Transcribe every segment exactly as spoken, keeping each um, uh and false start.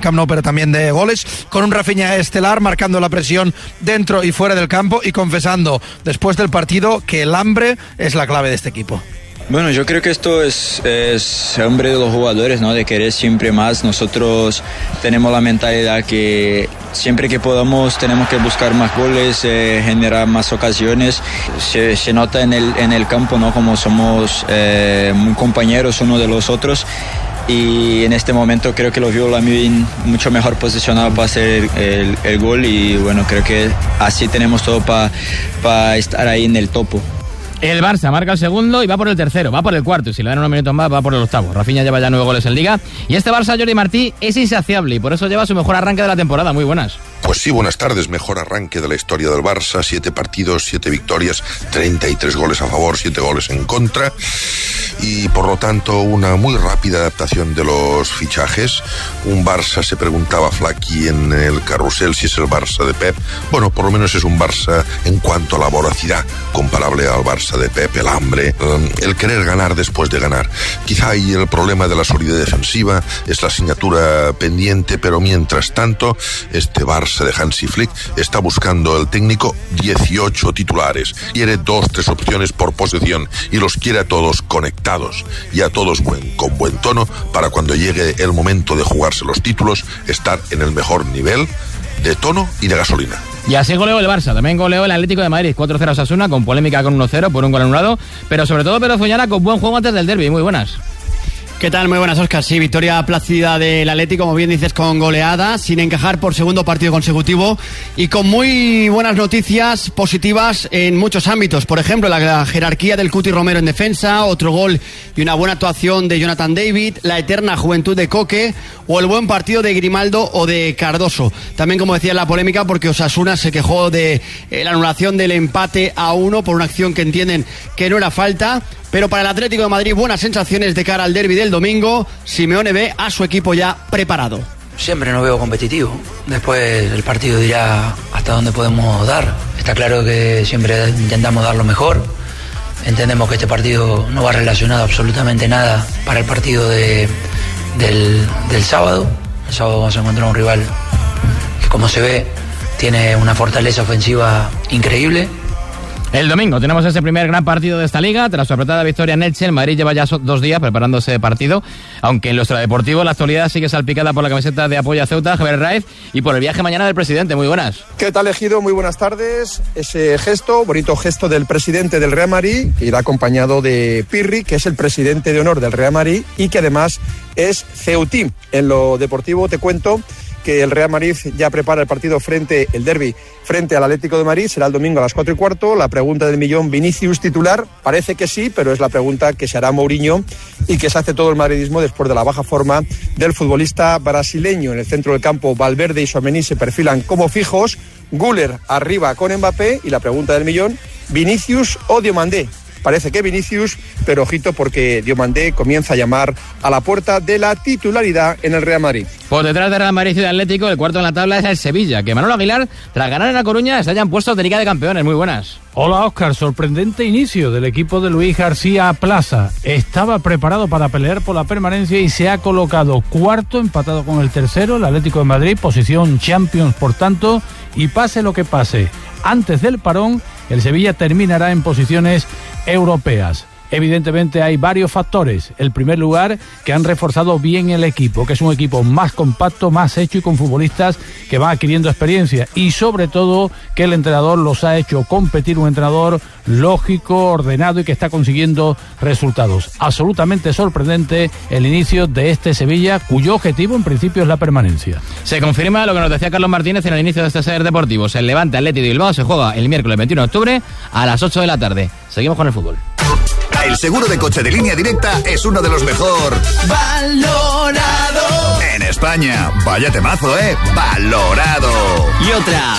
Camp Nou, pero también de goles, con un Rafinha estelar marcando la presión dentro y fuera del campo y confesando después del partido que el hambre es la clave de este equipo. Bueno, yo creo que esto es, es hambre de los jugadores, ¿no? De querer siempre más. Nosotros tenemos la mentalidad que siempre que podamos tenemos que buscar más goles, eh, generar más ocasiones. Se, se nota en el, en el campo, ¿no? Como somos eh, muy compañeros uno de los otros. Y en este momento creo que lo vio Lamine mucho mejor posicionado para hacer el, el gol. Y bueno, creo que así tenemos todo para pa estar ahí en el topo. El Barça marca el segundo y va por el tercero, va por el cuarto, y si le dan unos minutos más va por el octavo. Rafinha lleva ya nueve goles en Liga y este Barça, Jordi Martí, es insaciable y por eso lleva su mejor arranque de la temporada. Muy buenas. Pues sí, buenas tardes. Mejor arranque de la historia del Barça. Siete partidos, siete victorias, treinta y tres goles a favor, siete goles en contra. Y por lo tanto, una muy rápida adaptación de los fichajes. Un Barça, se preguntaba Flaky en el carrusel si es el Barça de Pep. Bueno, por lo menos es un Barça en cuanto a la voracidad, comparable al Barça de Pep, el hambre, el querer ganar después de ganar. Quizá ahí el problema de la solidez defensiva es la asignatura pendiente, pero mientras tanto, este Barça de Hansi Flick está buscando el técnico dieciocho titulares. Quiere dos, tres opciones por posición y los quiere a todos conectados y a todos buen, con buen tono para cuando llegue el momento de jugarse los títulos, estar en el mejor nivel de tono y de gasolina. Y así goleó el Barça, también goleó el Atlético de Madrid, cuatro cero a Osasuna, con polémica con uno cero por un gol anulado, pero sobre todo Pedro Zuñana con buen juego antes del derbi. Muy buenas. ¿Qué tal? Muy buenas, Óscar. Sí, victoria plácida del Atlético, como bien dices, con goleada, sin encajar por segundo partido consecutivo y con muy buenas noticias positivas en muchos ámbitos. Por ejemplo, la jerarquía del Cuti Romero en defensa, otro gol y una buena actuación de Jonathan David, la eterna juventud de Coque o el buen partido de Grimaldo o de Cardoso. También, como decía, la polémica porque Osasuna se quejó de eh, la anulación del empate a uno por una acción que entienden que no era falta. Pero para el Atlético de Madrid, buenas sensaciones de cara al derbi del domingo. Simeone ve a su equipo ya preparado. Siempre nos veo competitivo. Después el partido dirá hasta dónde podemos dar. Está claro que siempre intentamos dar lo mejor. Entendemos que este partido no va relacionado absolutamente nada para el partido de, del, del sábado. El sábado vamos a encontrar un rival que, como se ve, tiene una fortaleza ofensiva increíble. El domingo tenemos ese primer gran partido de esta liga. Tras su apretada victoria en Elche, el Madrid lleva ya dos días preparándose ese partido, aunque en lo extradeportivo la actualidad sigue salpicada por la camiseta de apoyo a Ceuta, Javier Raez, y por el viaje mañana del presidente. Muy buenas. ¿Qué tal, Ejido? Muy buenas tardes. Ese gesto, bonito gesto del presidente del Real Madrid, que irá acompañado de Pirri, que es el presidente de honor del Real Madrid y que además es ceutí. En lo deportivo te cuento que el Real Madrid ya prepara el partido frente, el derbi, frente al Atlético de Madrid, será el domingo a las cuatro y cuarto. La pregunta del millón, ¿Vinicius titular? Parece que sí, pero es la pregunta que se hará Mourinho y que se hace todo el madridismo después de la baja forma del futbolista brasileño. En el centro del campo, Valverde y Tchouaméni se perfilan como fijos, Güler arriba con Mbappé y la pregunta del millón, ¿Vinicius o Diomandé? Parece que Vinicius, pero ojito porque Diomandé comienza a llamar a la puerta de la titularidad en el Real Madrid. Por detrás de Real Madrid y de Atlético, el cuarto en la tabla es el Sevilla, que Manolo Aguilar, tras ganar en La Coruña, se hayan puesto de Liga de Campeones. Muy buenas. Hola, Óscar. Sorprendente inicio del equipo de Luis García Plaza. Estaba preparado para pelear por la permanencia y se ha colocado cuarto, empatado con el tercero, el Atlético de Madrid, posición Champions, por tanto, y pase lo que pase, antes del parón, el Sevilla terminará en posiciones europeas. Evidentemente hay varios factores. El primer lugar, que han reforzado bien el equipo, que es un equipo más compacto, más hecho y con futbolistas que van adquiriendo experiencia, y sobre todo que el entrenador los ha hecho competir, un entrenador lógico, ordenado y que está consiguiendo resultados. Absolutamente sorprendente el inicio de este Sevilla, cuyo objetivo en principio es la permanencia. Se confirma lo que nos decía Carlos Martínez en el inicio de este Ser Deportivos. El Levante Athletic de Bilbao se juega el miércoles veintiuno de octubre a las ocho de la tarde. Seguimos con el fútbol. El seguro de coche de Línea Directa es uno de los mejor valorado en España. Vaya temazo, ¿eh? Valorado. Y otra,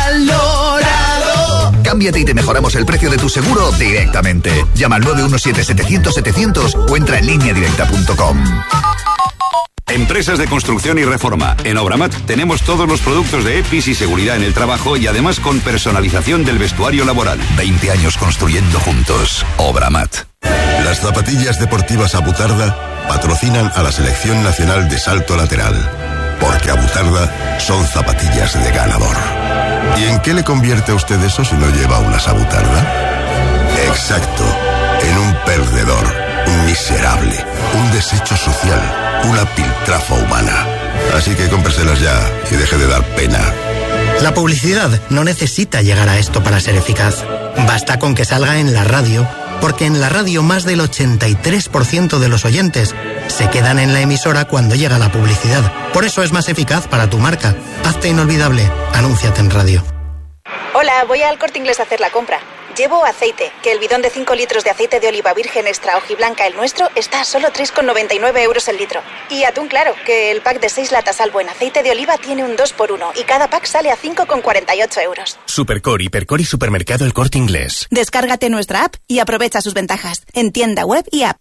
valorado. Cámbiate y te mejoramos el precio de tu seguro directamente. Llama al nueve uno siete, setecientos, setecientos o entra en línea directa punto com. Empresas de construcción y reforma. En Obramat tenemos todos los productos de E P I S y seguridad en el trabajo y además con personalización del vestuario laboral. veinte años construyendo juntos. Obramat. Las zapatillas deportivas Abutarda patrocinan a la Selección Nacional de Salto Lateral. Porque Sabutarda son zapatillas de ganador. ¿Y en qué le convierte a usted eso si no lleva una Sabutarda? Exacto, en un perdedor, un miserable, un desecho social, una piltrafa humana. Así que cómpreselas ya y deje de dar pena. La publicidad no necesita llegar a esto para ser eficaz. Basta con que salga en la radio, porque en la radio más del ochenta y tres por ciento de los oyentes se quedan en la emisora cuando llega la publicidad. Por eso es más eficaz para tu marca. Hazte inolvidable. Anúnciate en radio. Hola, voy al Corte Inglés a hacer la compra. Llevo aceite, que el bidón de cinco litros de aceite de oliva virgen extra hojiblanca, el nuestro, está a solo tres con noventa y nueve euros el litro. Y atún claro, que el pack de seis latas Albo en aceite de oliva tiene un dos por uno y cada pack sale a cinco con cuarenta y ocho euros. Supercore, Hipercore y Supermercado El Corte Inglés. Descárgate nuestra app y aprovecha sus ventajas en tienda web y app.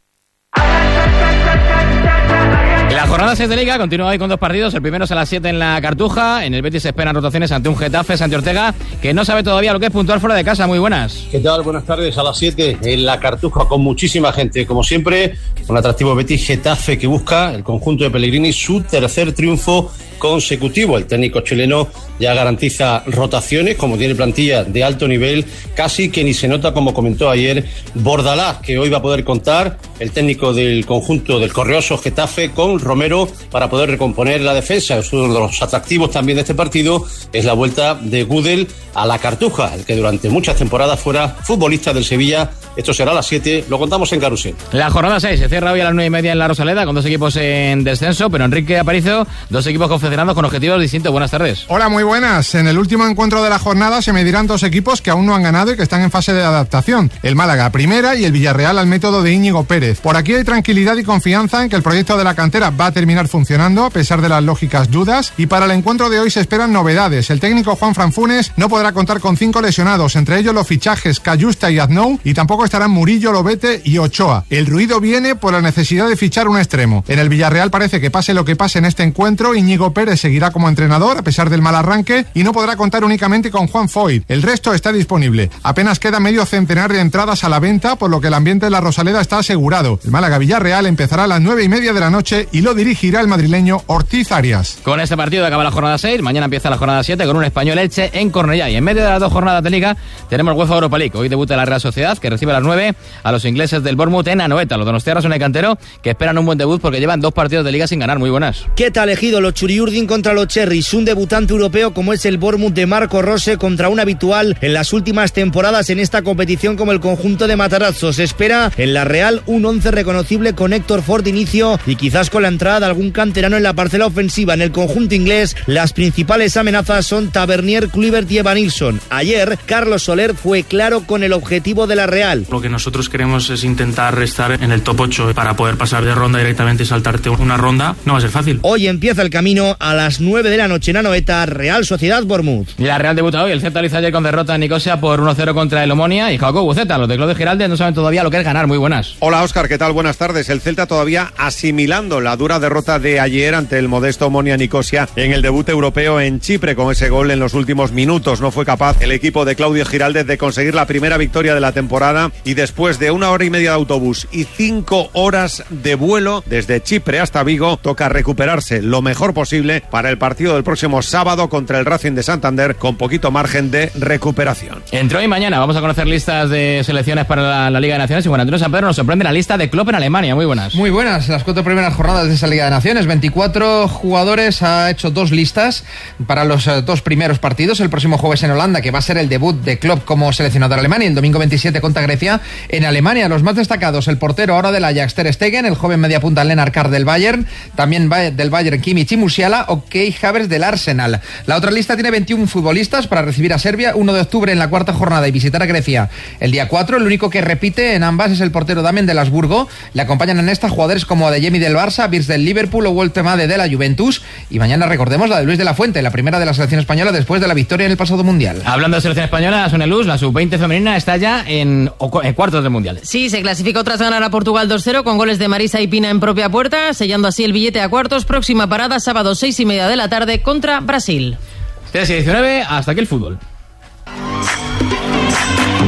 La jornada seis de Liga continúa hoy con dos partidos. El primero es a las siete en la Cartuja. En el Betis se esperan rotaciones ante un Getafe, Santi Ortega, que no sabe todavía lo que es puntuar fuera de casa. Muy buenas. ¿Qué tal? Buenas tardes. A las siete en la Cartuja con muchísima gente. Como siempre, un atractivo Betis Getafe que busca el conjunto de Pellegrini su tercer triunfo consecutivo. El técnico chileno ya garantiza rotaciones, como tiene plantilla de alto nivel, casi que ni se nota, como comentó ayer Bordalás, que hoy va a poder contar el técnico del conjunto del correoso Getafe con Romero para poder recomponer la defensa. Es uno de los atractivos también de este partido, es la vuelta de Gudel a la Cartuja, el que durante muchas temporadas fuera futbolista del Sevilla. Esto será a las siete, lo contamos en Carrusel. La jornada seis se cierra hoy a las nueve y media en la Rosaleda, con dos equipos en descenso, pero Enrique Aparicio, dos equipos confederados con objetivos distintos. Buenas tardes. Hola, muy buenas. En el último encuentro de la jornada se medirán dos equipos que aún no han ganado y que están en fase de adaptación. El Málaga a primera y el Villarreal al método de Íñigo Pérez. Por aquí hay tranquilidad y confianza en que el proyecto de la cantera va a terminar funcionando a pesar de las lógicas dudas, y para el encuentro de hoy se esperan novedades. El técnico Juan Franfunes no podrá contar con cinco lesionados, entre ellos los fichajes Cayusta y Aznou, y tampoco estarán Murillo, Lobete y Ochoa. El ruido viene por la necesidad de fichar un extremo. En el Villarreal parece que pase lo que pase en este encuentro, Íñigo Pérez seguirá como entrenador a pesar del mal arranque y no podrá contar únicamente con Juan Foyt. El resto está disponible. Apenas queda medio centenar de entradas a la venta, por lo que el ambiente en la Rosaleda está asegurado. El Málaga Villarreal empezará a las nueve y media de la noche y lo dirigirá el madrileño Ortiz Arias. Con este partido acaba la jornada seis, mañana empieza la jornada siete con un Español Elche en Cornellá, y en medio de las dos jornadas de Liga tenemos el UEFA Europa League. Hoy debuta la Real Sociedad, que recibe a las nueve a los ingleses del Bournemouth en Anoeta. Los donostiarras son el cantero, que esperan un buen debut porque llevan dos partidos de Liga sin ganar. Muy buenas. ¿Qué tal elegido los Churiurdin contra los Cherries? Un debutante europeo como es el Bournemouth de Marco Rose contra un habitual en las últimas temporadas en esta competición como el conjunto de Matarazzo. Se espera en la Real un once reconocible con Héctor Ford de inicio y quizás con la entrada de algún canterano en la parcela ofensiva. En el conjunto inglés las principales amenazas son Tavernier, Kluivert y Evanilson. Ayer Carlos Soler fue claro con el objetivo de la Real. Lo que nosotros queremos es intentar estar en el top ocho para poder pasar de ronda directamente y saltarte una ronda. No va a ser fácil. Hoy empieza el camino a las nueve de la noche en Anoeta, Real Sociedad Bournemouth. Y la Real debuta hoy. El Celta lo hizo ayer con derrota en Nicosia por uno cero contra el Omonia y Jacobo Buceta. Los de Claudio Giraldez no saben todavía lo que es ganar. Muy buenas. Hola Óscar, ¿qué tal? Buenas tardes. El Celta todavía asimilando la dura derrota de ayer ante el modesto Omonia Nicosia en el debut europeo en Chipre. Con ese gol en los últimos minutos no fue capaz el equipo de Claudio Giraldez de conseguir la primera victoria de la temporada, y después de una hora y media de autobús y cinco horas de vuelo desde Chipre hasta Vigo, toca recuperarse lo mejor posible para el partido del próximo sábado contra el Racing de Santander, con poquito margen de recuperación. Entre hoy y mañana vamos a conocer listas de selecciones para la, la Liga de Naciones, y Juan Antonio San Pedro nos sorprende la lista de Klopp en Alemania. Muy buenas. Muy buenas, las cuatro primeras jornadas de esa Liga de Naciones. veinticuatro jugadores, ha hecho dos listas para los uh, dos primeros partidos. El próximo jueves en Holanda, que va a ser el debut de Klopp como seleccionador alemán, y el domingo veintisiete contra Grecia en Alemania. Los más destacados: el portero ahora del Ajax Ter Stegen, el joven mediapunta Lennart Carr del Bayern, también del Bayern Kimmich y Musiala, o Kai Havertz del Arsenal. La otra lista tiene veintiún futbolistas para recibir a Serbia uno de octubre en la cuarta jornada y visitar a Grecia el día cuatro. El único que repite en ambas es el portero Damen del Habsburgo. Le acompañan en esta jugadores como Adeyemi del Barça, Wirtz del Liverpool o Woltemade de la Juventus. Y mañana recordemos la de Luis de la Fuente, la primera de la selección española después de la victoria en el pasado Mundial. Hablando de selección española, Sonia Luz, la sub veinte femenina está ya en, en cuartos del Mundial. Sí, se clasificó tras ganar a Portugal dos cero con goles de Marisa y Pina en propia puerta, sellando así el billete a cuartos. Próxima parada sábado seis y media de la tarde contra Brasil. tres y diecinueve, hasta aquí el fútbol.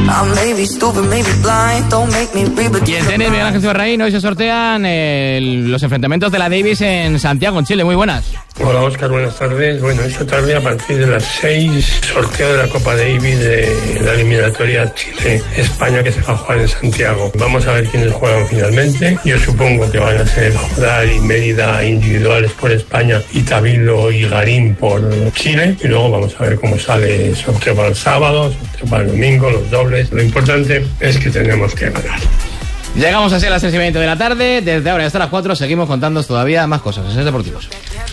Y en tenis, Miguel Ángel Cibarraín, hoy se sortean eh, los enfrentamientos de la Davis en Santiago, en Chile. Muy buenas. Hola, Óscar, buenas tardes. Bueno, esta tarde a partir de las seis, sorteo de la Copa Davis de la eliminatoria Chile-España que se va a jugar en Santiago. Vamos a ver quiénes juegan finalmente. Yo supongo que van a ser Jodar y Mérida individuales por España y Tabilo y Garín por Chile. Y luego vamos a ver cómo sale el sorteo para el sábado, sorteo para el domingo, los dobles. Lo importante es que tenemos que ganar. Llegamos así a las seis y veinte de la tarde. Desde ahora hasta las cuatro seguimos contando todavía más cosas en Ser Deportivos.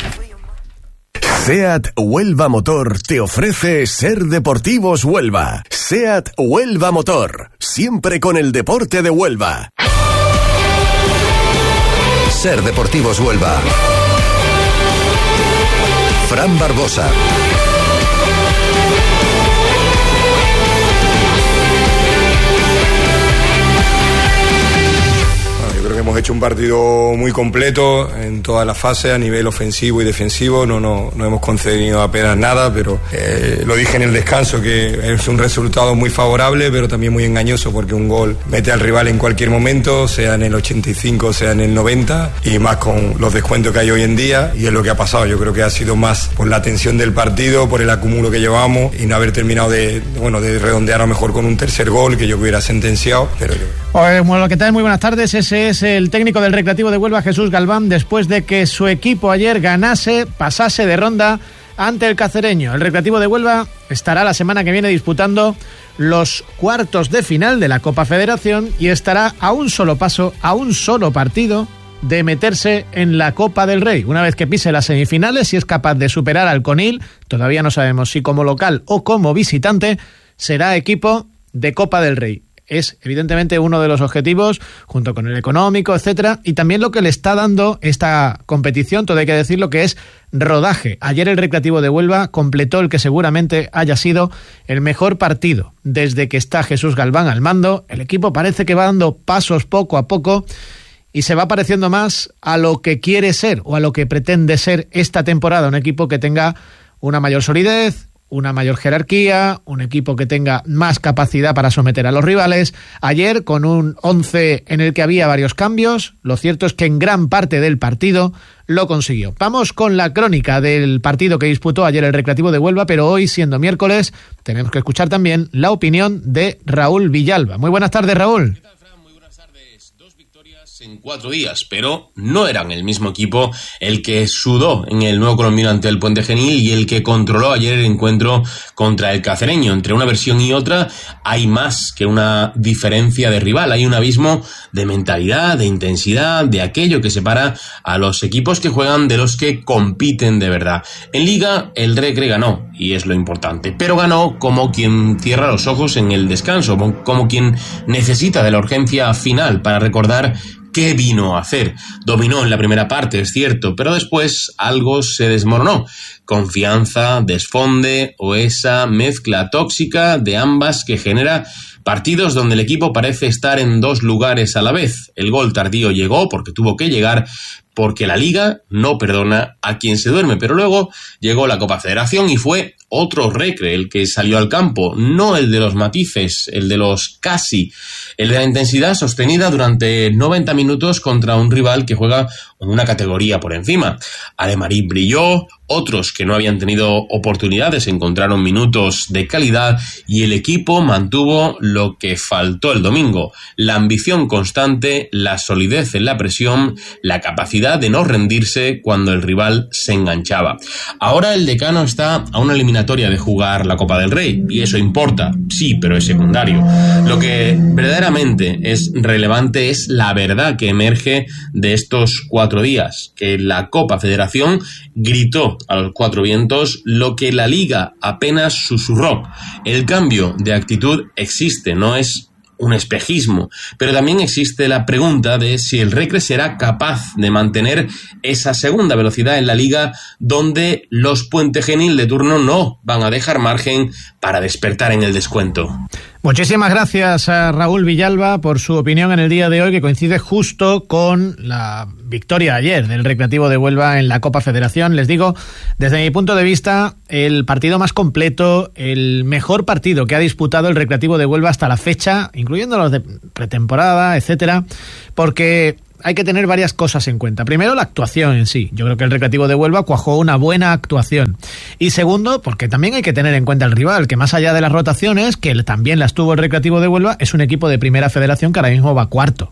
SEAT Huelva Motor te ofrece Ser Deportivos Huelva. SEAT Huelva Motor, siempre con el deporte de Huelva. Ser Deportivos Huelva. Fran Barbosa. Hemos hecho un partido muy completo en todas las fases, a nivel ofensivo y defensivo. No, no, no hemos concedido apenas nada, pero eh, lo dije en el descanso que es un resultado muy favorable, pero también muy engañoso, porque un gol mete al rival en cualquier momento, sea en el ochenta y cinco, sea en el noventa, y más con los descuentos que hay hoy en día, y es lo que ha pasado. Yo creo que ha sido más por la tensión del partido, por el acumulo que llevamos, y no haber terminado de, bueno, de redondear a lo mejor con un tercer gol que yo hubiera sentenciado, pero yo... Bueno, ¿qué tal? Muy buenas tardes. Ese es el técnico del Recreativo de Huelva, Jesús Galván, después de que su equipo ayer ganase, pasase de ronda ante el Cacereño. El Recreativo de Huelva estará la semana que viene disputando los cuartos de final de la Copa Federación y estará a un solo paso, a un solo partido de meterse en la Copa del Rey. Una vez que pise las semifinales, si es capaz de superar al Conil, todavía no sabemos si como local o como visitante, será equipo de Copa del Rey. Es evidentemente uno de los objetivos, junto con el económico, etcétera, y también lo que le está dando esta competición, todo hay que decirlo, que es rodaje. Ayer el Recreativo de Huelva completó el que seguramente haya sido el mejor partido desde que está Jesús Galván al mando. El equipo parece que va dando pasos poco a poco y se va pareciendo más a lo que quiere ser o a lo que pretende ser esta temporada, un equipo que tenga una mayor solidez, una mayor jerarquía, un equipo que tenga más capacidad para someter a los rivales. Ayer, con un once en el que había varios cambios, lo cierto es que en gran parte del partido lo consiguió. Vamos con la crónica del partido que disputó ayer el Recreativo de Huelva, pero hoy, siendo miércoles, tenemos que escuchar también la opinión de Raúl Villalba. Muy buenas tardes, Raúl. En cuatro días, pero no eran el mismo equipo el que sudó en el Nuevo Colombino ante el Puente Genil y el que controló ayer el encuentro contra el Cacereño. Entre una versión y otra hay más que una diferencia de rival, hay un abismo de mentalidad, de intensidad, de aquello que separa a los equipos que juegan de los que compiten de verdad. En Liga el Recre ganó, y es lo importante, pero ganó como quien cierra los ojos en el descanso, como quien necesita de la urgencia final para recordar ¿qué vino a hacer? Dominó en la primera parte, es cierto, pero después algo se desmoronó. Confianza, desfonde o esa mezcla tóxica de ambas que genera partidos donde el equipo parece estar en dos lugares a la vez. El gol tardío llegó porque tuvo que llegar, porque la Liga no perdona a quien se duerme, pero luego llegó la Copa Federación y fue otro Recre el que salió al campo, no el de los matices, el de los casi, el de la intensidad sostenida durante noventa minutos contra un rival que juega una categoría por encima. Ademarí brilló, otros que no habían tenido oportunidades encontraron minutos de calidad y el equipo mantuvo lo que faltó el domingo, la ambición constante, la solidez en la presión, la capacidad de no rendirse cuando el rival se enganchaba. Ahora el Decano está a una eliminatoria de jugar la Copa del Rey y eso importa, sí, pero es secundario. Lo que verdaderamente es relevante es la verdad que emerge de estos cuatro días, que la Copa Federación gritó a los cuatro vientos lo que la Liga apenas susurró. El cambio de actitud existe, no es un espejismo, pero también existe la pregunta de si el Recre será capaz de mantener esa segunda velocidad en la Liga, donde los Puente Genil de turno no van a dejar margen para despertar en el descuento. Muchísimas gracias a Raúl Villalba por su opinión en el día de hoy, que coincide justo con la victoria ayer del Recreativo de Huelva en la Copa Federación. Les digo, desde mi punto de vista, el partido más completo, el mejor partido que ha disputado el Recreativo de Huelva hasta la fecha, incluyendo los de pretemporada, etcétera, porque hay que tener varias cosas en cuenta. Primero, la actuación en sí. Yo creo que el Recreativo de Huelva cuajó una buena actuación. Y segundo, porque también hay que tener en cuenta el rival, que más allá de las rotaciones, que también las tuvo el Recreativo de Huelva, es un equipo de Primera Federación que ahora mismo va cuarto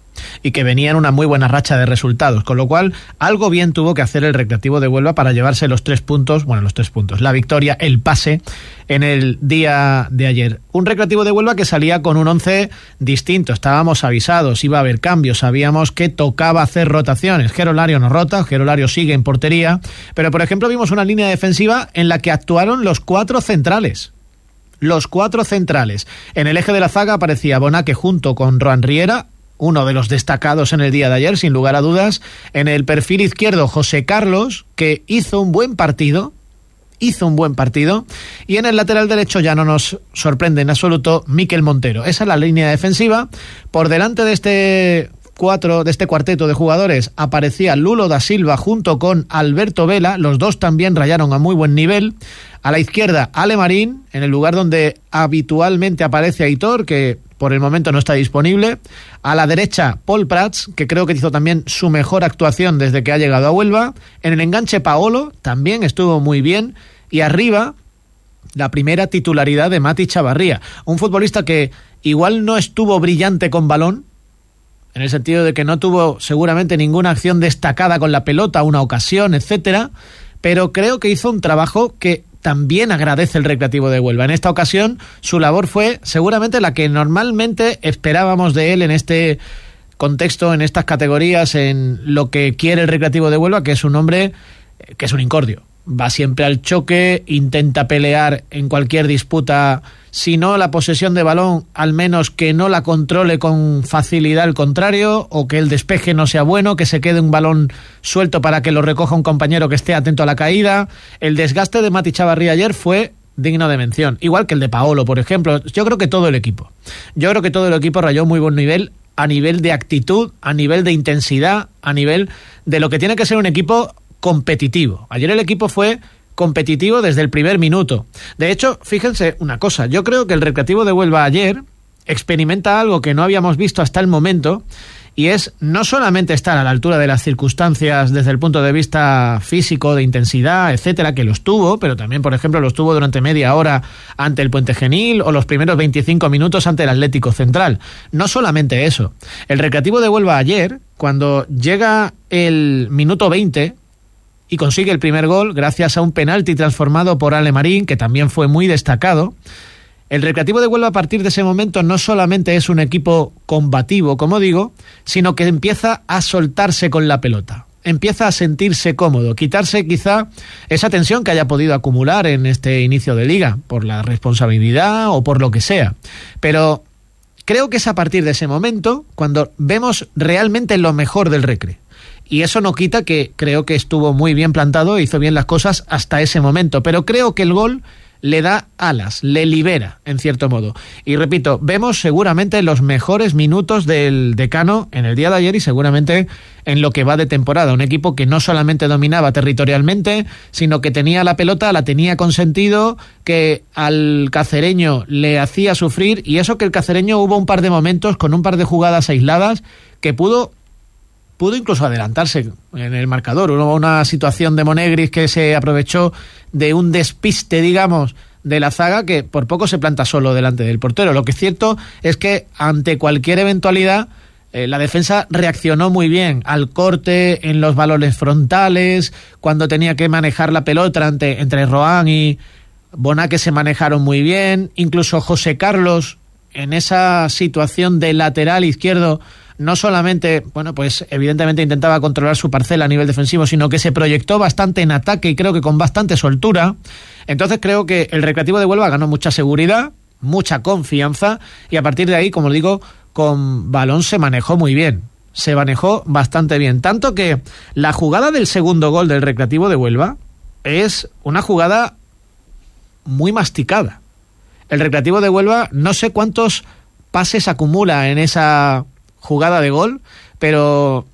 y que venía en una muy buena racha de resultados, con lo cual algo bien tuvo que hacer el Recreativo de Huelva para llevarse los tres puntos, bueno, los tres puntos, la victoria, el pase en el día de ayer. Un Recreativo de Huelva que salía con un once distinto, estábamos avisados, iba a haber cambios, sabíamos que tocaba hacer rotaciones. Jero Lario no rota, Jero Lario sigue en portería, pero por ejemplo vimos una línea defensiva en la que actuaron los cuatro centrales. Los cuatro centrales. En el eje de la zaga aparecía Bonaque junto con Roan Riera, uno de los destacados en el día de ayer, sin lugar a dudas. En el perfil izquierdo, José Carlos, que hizo un buen partido, hizo un buen partido, y en el lateral derecho ya no nos sorprende en absoluto Miquel Montero. Esa es la línea defensiva. Por delante de este cuatro, de este cuarteto de jugadores, aparecía Lulo da Silva junto con Alberto Vela, los dos también rayaron a muy buen nivel. A la izquierda, Ale Marín, en el lugar donde habitualmente aparece Aitor, que por el momento no está disponible. A la derecha, Paul Prats, que creo que hizo también su mejor actuación desde que ha llegado a Huelva. En el enganche, Paolo, también estuvo muy bien. Y arriba, la primera titularidad de Mati Chavarría, un futbolista que igual no estuvo brillante con balón, en el sentido de que no tuvo seguramente ninguna acción destacada con la pelota, una ocasión, etcétera, pero creo que hizo un trabajo que también agradece el Recreativo de Huelva. En esta ocasión su labor fue seguramente la que normalmente esperábamos de él en este contexto, en estas categorías, en lo que quiere el Recreativo de Huelva, que es un hombre que es un incordio. Va siempre al choque, intenta pelear en cualquier disputa, si no la posesión de balón, al menos que no la controle con facilidad el contrario, o que el despeje no sea bueno, que se quede un balón suelto para que lo recoja un compañero que esté atento a la caída. El desgaste de Mati Chavarría ayer fue digno de mención, igual que el de Paolo, por ejemplo. Yo creo que todo el equipo, yo creo que todo el equipo rayó muy buen nivel, a nivel de actitud, a nivel de intensidad, a nivel de lo que tiene que ser un equipo competitivo. Ayer el equipo fue competitivo desde el primer minuto. De hecho, fíjense una cosa, yo creo que el Recreativo de Huelva ayer experimenta algo que no habíamos visto hasta el momento, y es no solamente estar a la altura de las circunstancias desde el punto de vista físico, de intensidad, etcétera, que los tuvo, pero también, por ejemplo, los tuvo durante media hora ante el Puente Genil o los primeros veinticinco minutos ante el Atlético Central. No solamente eso. El Recreativo de Huelva ayer, cuando llega el minuto veinte y consigue el primer gol gracias a un penalti transformado por Ale Marín, que también fue muy destacado, el Recreativo de Huelva a partir de ese momento no solamente es un equipo combativo, como digo, sino que empieza a soltarse con la pelota, empieza a sentirse cómodo, quitarse quizá esa tensión que haya podido acumular en este inicio de liga, por la responsabilidad o por lo que sea. Pero creo que es a partir de ese momento cuando vemos realmente lo mejor del Recre. Y eso no quita que creo que estuvo muy bien plantado, hizo bien las cosas hasta ese momento, pero creo que el gol le da alas, le libera, en cierto modo. Y repito, vemos seguramente los mejores minutos del Decano en el día de ayer y seguramente en lo que va de temporada. Un equipo que no solamente dominaba territorialmente, sino que tenía la pelota, la tenía con sentido, que al cacereño le hacía sufrir, y eso que el cacereño hubo un par de momentos con un par de jugadas aisladas que pudo... pudo incluso adelantarse en el marcador. Hubo una situación de Monegris que se aprovechó de un despiste, digamos, de la zaga, que por poco se planta solo delante del portero. Lo que es cierto es que ante cualquier eventualidad eh, la defensa reaccionó muy bien al corte, en los balones frontales, cuando tenía que manejar la pelota entre, entre Roan y Bonaque se manejaron muy bien. Incluso José Carlos, en esa situación de lateral izquierdo, no solamente, bueno, pues evidentemente intentaba controlar su parcela a nivel defensivo, sino que se proyectó bastante en ataque y creo que con bastante soltura. Entonces creo que el Recreativo de Huelva ganó mucha seguridad, mucha confianza, y a partir de ahí, como digo, con balón se manejó muy bien, se manejó bastante bien. Tanto que la jugada del segundo gol del Recreativo de Huelva es una jugada muy masticada. el Recreativo de Huelva no sé cuántos pases acumula en esa jugada de gol, pero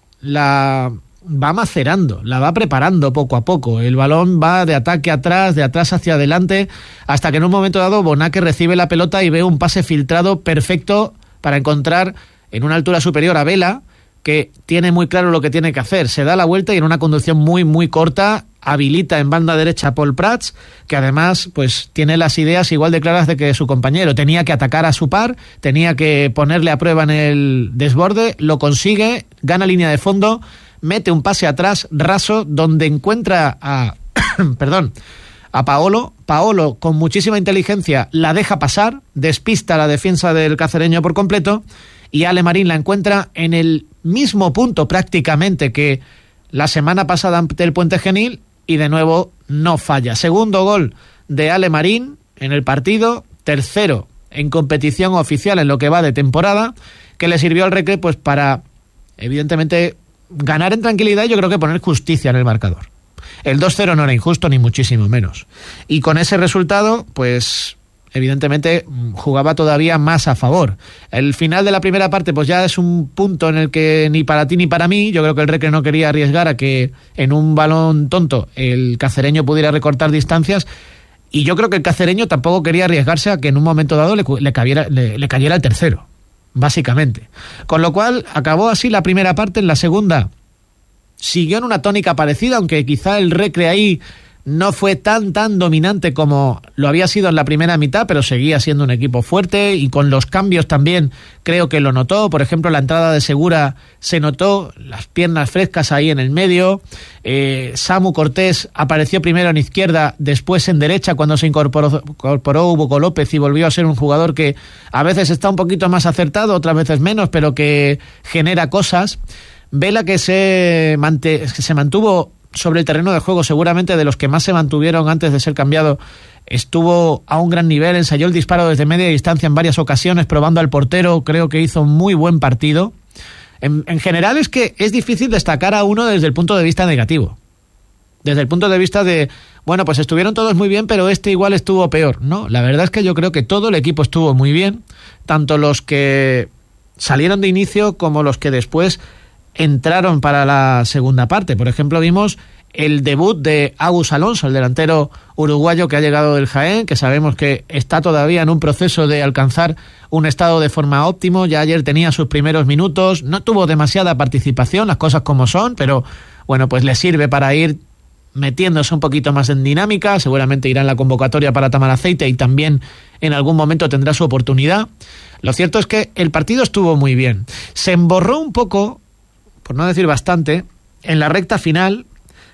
la va macerando, la va preparando poco a poco. El balón va de ataque atrás, de atrás hacia adelante, hasta que en un momento dado Bonaque recibe la pelota y ve un pase filtrado perfecto para encontrar en una altura superior a Vela, que tiene muy claro lo que tiene que hacer. Se da la vuelta y en una conducción muy, muy corta habilita en banda derecha a Paul Prats, que además pues tiene las ideas igual de claras de que su compañero. Tenía que atacar a su par, tenía que ponerle a prueba en el desborde, lo consigue, gana línea de fondo, mete un pase atrás raso donde encuentra a perdón, a Paolo. Paolo con muchísima inteligencia la deja pasar, despista a la defensa del cacereño por completo y Ale Marín la encuentra en el mismo punto prácticamente que la semana pasada ante el Puente Genil y de nuevo no falla. Segundo gol de Ale Marín en el partido, tercero en competición oficial en lo que va de temporada, que le sirvió al Recre pues para evidentemente ganar en tranquilidad y yo creo que poner justicia en el marcador. El dos cero no era injusto ni muchísimo menos. Y con ese resultado, pues evidentemente jugaba todavía más a favor. El final de la primera parte pues ya es un punto en el que ni para ti ni para mí, yo creo que el Recre no quería arriesgar a que en un balón tonto el cacereño pudiera recortar distancias y yo creo que el cacereño tampoco quería arriesgarse a que en un momento dado le, le, cabiera, le, le cayera el tercero, básicamente. Con lo cual acabó así la primera parte. En la segunda siguió en una tónica parecida, aunque quizá el Recre ahí no fue tan tan dominante como lo había sido en la primera mitad, pero seguía siendo un equipo fuerte y con los cambios también creo que lo notó. Por ejemplo, la entrada de Segura se notó, las piernas frescas ahí en el medio. eh, Samu Cortés apareció primero en izquierda, después en derecha cuando se incorporó, incorporó Hugo López y volvió a ser un jugador que a veces está un poquito más acertado, otras veces menos, pero que genera cosas. Vela que se, mante, que se mantuvo sobre el terreno de juego, seguramente de los que más se mantuvieron antes de ser cambiado, estuvo a un gran nivel, ensayó el disparo desde media distancia en varias ocasiones, probando al portero, creo que hizo un muy buen partido. En, en general es que es difícil destacar a uno desde el punto de vista negativo, desde el punto de vista de, bueno, pues estuvieron todos muy bien, pero este igual estuvo peor. No, la verdad es que yo creo que todo el equipo estuvo muy bien, tanto los que salieron de inicio como los que después entraron para la segunda parte. Por ejemplo, vimos el debut de Agus Alonso, el delantero uruguayo que ha llegado del Jaén, que sabemos que está todavía en un proceso de alcanzar un estado de forma óptimo. Ya ayer tenía sus primeros minutos, no tuvo demasiada participación, las cosas como son, pero bueno, pues le sirve para ir metiéndose un poquito más en dinámica. Seguramente irá en la convocatoria para Tamaraceite y también en algún momento tendrá su oportunidad. Lo cierto es que el partido estuvo muy bien. Se emborró un poco, por no decir bastante, en la recta final,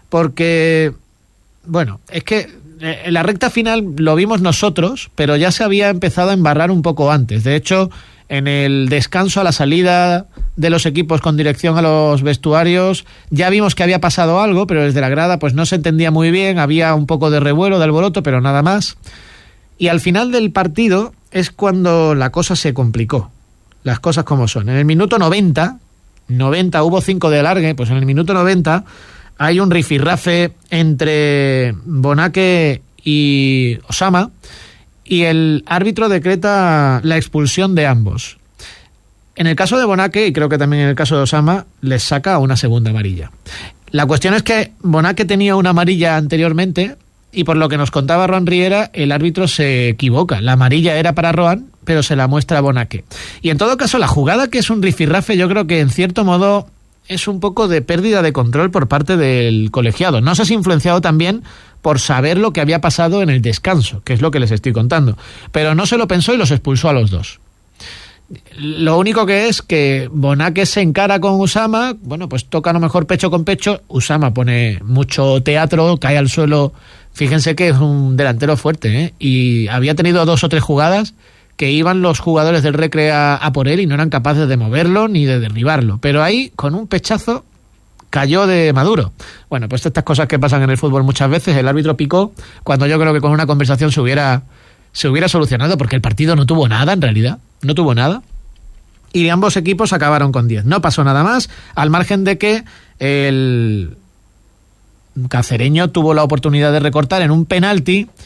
porque, bueno, es que en la recta final lo vimos nosotros, pero ya se había empezado a embarrar un poco antes. De hecho, en el descanso a la salida de los equipos con dirección a los vestuarios, ya vimos que había pasado algo, pero desde la grada pues no se entendía muy bien, había un poco de revuelo, de alboroto, pero nada más. Y al final del partido es cuando la cosa se complicó, las cosas como son. En el minuto noventa, noventa hubo cinco de alargue, pues en el minuto noventa hay un rifirrafe entre Bonaque y Osama y el árbitro decreta la expulsión de ambos. En el caso de Bonaque, y creo que también en el caso de Osama, les saca una segunda amarilla. La cuestión es que Bonaque tenía una amarilla anteriormente y por lo que nos contaba Roan Riera, el árbitro se equivoca. La amarilla era para Roan, pero se la muestra a Bonaque. Y en todo caso, la jugada, que es un rifirrafe, yo creo que en cierto modo es un poco de pérdida de control por parte del colegiado. No sé si influenciado también por saber lo que había pasado en el descanso, que es lo que les estoy contando. Pero no se lo pensó y los expulsó a los dos. Lo único que es que Bonaque se encara con Usama, bueno, pues toca a lo mejor pecho con pecho, Usama pone mucho teatro, cae al suelo. Fíjense que es un delantero fuerte, ¿eh? Y había tenido dos o tres jugadas que iban los jugadores del Recre a, a por él y no eran capaces de moverlo ni de derribarlo. Pero ahí, con un pechazo, cayó de maduro. Bueno, pues estas cosas que pasan en el fútbol muchas veces. El árbitro picó cuando yo creo que con una conversación se hubiera, se hubiera solucionado, porque el partido no tuvo nada, en realidad. No tuvo nada. Y ambos equipos acabaron con diez. No pasó nada más, al margen de que el cacereño tuvo la oportunidad de recortar en un penalti